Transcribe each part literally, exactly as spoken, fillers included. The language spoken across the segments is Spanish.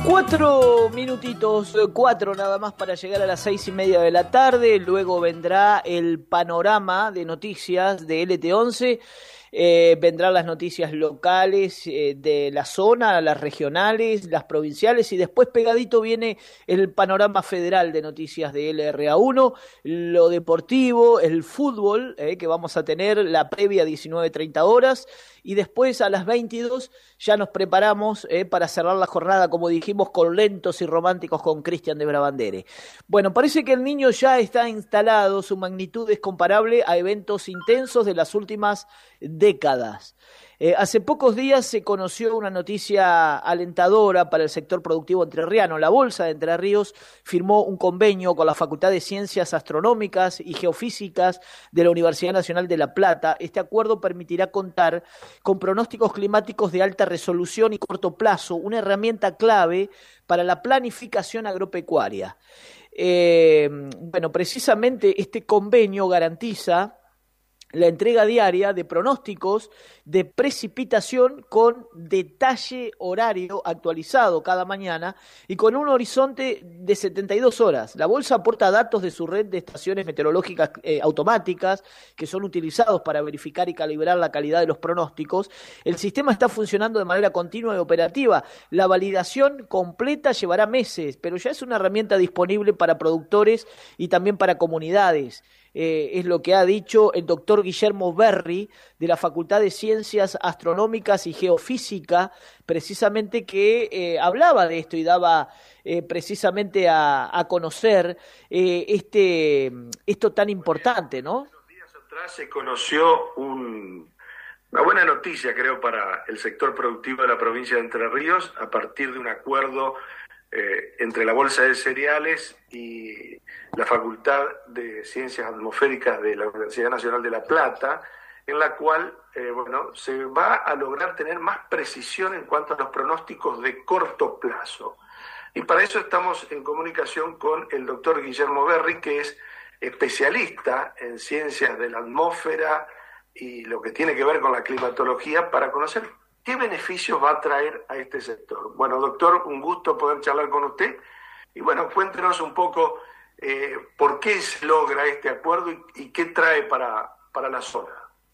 Cuatro minutitos, cuatro nada más para llegar a las seis y media de la tarde. Luego vendrá el panorama de noticias de L T once. Eh, vendrán las noticias locales eh, de la zona, las regionales, las provinciales, y después pegadito viene el panorama federal de noticias de L R A uno, lo deportivo, el fútbol, eh, que vamos a tener la previa a diecinueve treinta horas, y después a las veintidós ya nos preparamos eh, para cerrar la jornada, como dijimos, con lentos y románticos con Cristian de Brabandere. Bueno, parece que el niño ya está instalado, su magnitud es comparable a eventos intensos de las últimas décadas. Eh, hace pocos días se conoció una noticia alentadora para el sector productivo entrerriano. La Bolsa de Entre Ríos firmó un convenio con la Facultad de Ciencias Astronómicas y Geofísicas de la Universidad Nacional de La Plata. Este acuerdo permitirá contar con pronósticos climáticos de alta resolución y corto plazo, una herramienta clave para la planificación agropecuaria. Eh, bueno, precisamente este convenio garantiza la entrega diaria de pronósticos de precipitación con detalle horario actualizado cada mañana y con un horizonte de setenta y dos horas. La Bolsa aporta datos de su red de estaciones meteorológicas eh, automáticas que son utilizados para verificar y calibrar la calidad de los pronósticos. El sistema está funcionando de manera continua y operativa. La validación completa llevará meses, pero ya es una herramienta disponible para productores y también para comunidades. Eh, es lo que ha dicho el doctor Guillermo Berry de la Facultad de Ciencias Astronómicas y Geofísica, precisamente que eh, hablaba de esto y daba eh, precisamente a, a conocer eh, este esto tan importante, ¿no? Unos días atrás se conoció un, una buena noticia, creo, para el sector productivo de la provincia de Entre Ríos, a partir de un acuerdo Eh, entre la Bolsa de Cereales y la Facultad de Ciencias Atmosféricas de la Universidad Nacional de La Plata, en la cual eh, bueno, se va a lograr tener más precisión en cuanto a los pronósticos de corto plazo. Y para eso estamos en comunicación con el doctor Guillermo Berry, que es especialista en ciencias de la atmósfera y lo que tiene que ver con la climatología, para conocer ¿qué beneficios va a traer a este sector? Bueno, doctor, un gusto poder charlar con usted. Y bueno, cuéntenos un poco eh, por qué se logra este acuerdo y, y qué trae para, para la zona.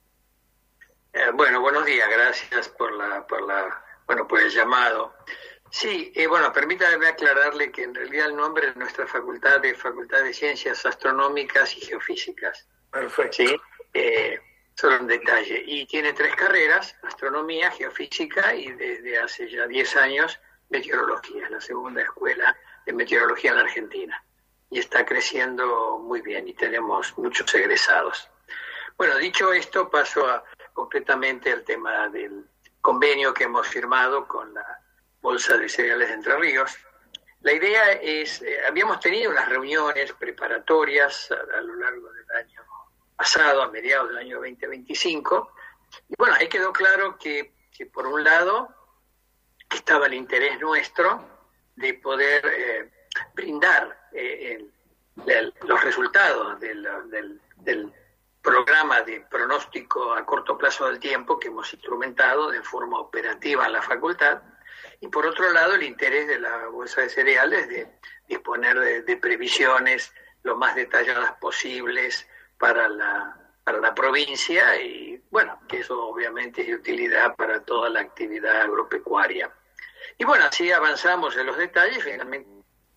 Eh, bueno, buenos días, gracias por la, por la, bueno, por el llamado. Sí, eh, bueno, permítame aclararle que en realidad el nombre de nuestra facultad es Facultad de Ciencias Astronómicas y Geofísicas. Perfecto. Sí, eh, solo un detalle. Y tiene tres carreras: astronomía, geofísica y desde hace ya diez años meteorología. Es la segunda escuela de meteorología en la Argentina. Y está creciendo muy bien y tenemos muchos egresados. Bueno, dicho esto, paso a, completamente al tema del convenio que hemos firmado con la Bolsa de Cereales de Entre Ríos. La idea es, eh, habíamos tenido unas reuniones preparatorias a, a lo largo del año pasado, a mediados del año veinte veinticinco, y bueno, ahí quedó claro que, que por un lado estaba el interés nuestro de poder eh, brindar eh, el, el, los resultados del, del, del programa de pronóstico a corto plazo del tiempo que hemos instrumentado de forma operativa en la facultad, y por otro lado el interés de la Bolsa de Cereales de disponer de, de previsiones lo más detalladas posibles para la, para la provincia, y bueno, que eso obviamente es de utilidad para toda la actividad agropecuaria. Y bueno, así avanzamos en los detalles, finalmente.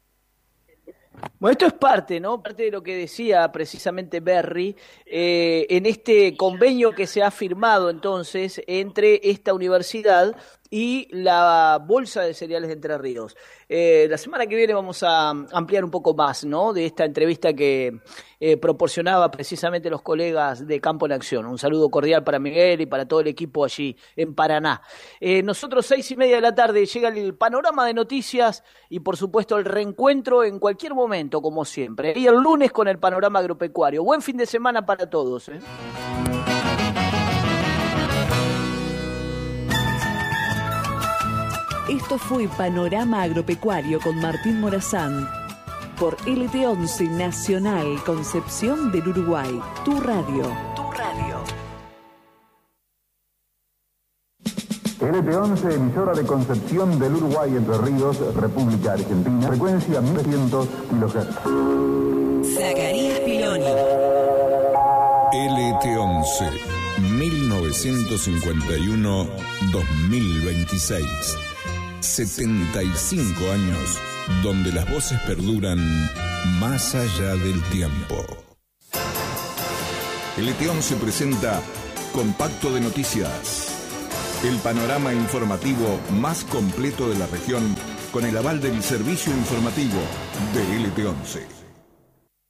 Bueno, esto es parte, ¿no? Parte de lo que decía precisamente Berry, eh, en este convenio que se ha firmado entonces entre esta universidad y la Bolsa de Cereales de Entre Ríos. Eh, la semana que viene vamos a ampliar un poco más, ¿no?, de esta entrevista que eh, proporcionaba precisamente los colegas de Campo en Acción. Un saludo cordial para Miguel y para todo el equipo allí en Paraná. Eh, nosotros, seis y media de la tarde, llega el panorama de noticias y, por supuesto, el reencuentro en cualquier momento, como siempre. Y el lunes con el panorama agropecuario. Buen fin de semana para todos, ¿eh? Esto fue Panorama Agropecuario con Martín Morazán por L T once Nacional Concepción del Uruguay. Tu radio. Tu radio. L T once, emisora de Concepción del Uruguay, Entre Ríos, República Argentina, frecuencia mil trescientos kilohertz. Zacarías Piloni. L T once, mil novecientos cincuenta y uno a dos mil veintiséis. setenta y cinco años donde las voces perduran más allá del tiempo. L T once presenta Compacto de Noticias, el panorama informativo más completo de la región, con el aval del servicio informativo de L T once.